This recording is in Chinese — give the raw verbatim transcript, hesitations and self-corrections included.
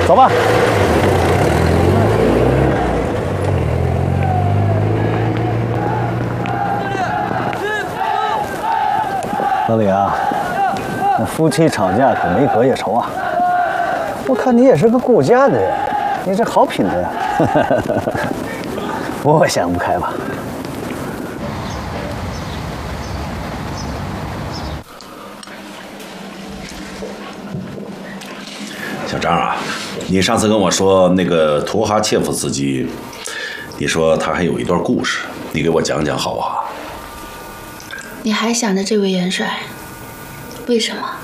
走吧。老李啊，那夫妻吵架可没隔夜仇啊。我看你也是个顾家的人，你这好品德呀。我想不开吧？ 小张啊，你上次跟我说那个图哈切夫斯基，你说他还有一段故事，你给我讲讲好不好？ 你还想着这位元帅？为什么？